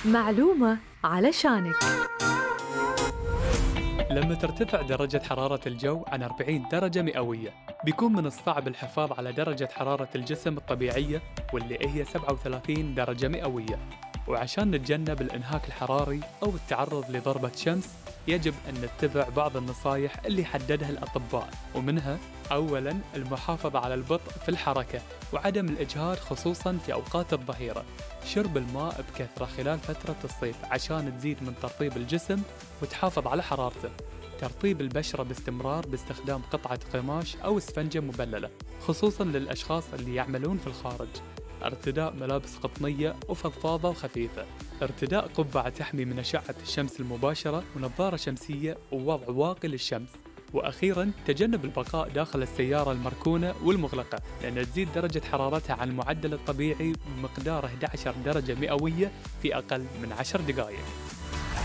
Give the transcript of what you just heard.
معلومة علشانك. لما ترتفع درجة حرارة الجو عن 40 درجة مئوية بيكون من الصعب الحفاظ على درجة حرارة الجسم الطبيعية واللي هي 37 درجة مئوية. وعشان نتجنب الإنهاك الحراري أو التعرض لضربة شمس يجب أن نتبع بعض النصائح اللي حددها الأطباء، ومنها أولاً المحافظة على البطء في الحركة وعدم الإجهاد خصوصاً في أوقات الظهيرة، شرب الماء بكثرة خلال فترة الصيف عشان تزيد من ترطيب الجسم وتحافظ على حرارته، ترطيب البشرة باستمرار باستخدام قطعة قماش أو اسفنجة مبللة خصوصاً للأشخاص اللي يعملون في الخارج، ارتداء ملابس قطنية وفضفاضة وخفيفة، ارتداء قبعة تحمي من أشعة الشمس المباشرة ونظارة شمسية ووضع واقي للشمس، وأخيراً تجنب البقاء داخل السيارة المركونة والمغلقة لأن تزيد درجة حرارتها عن المعدل الطبيعي بمقدار 11 درجة مئوية في أقل من 10 دقائق.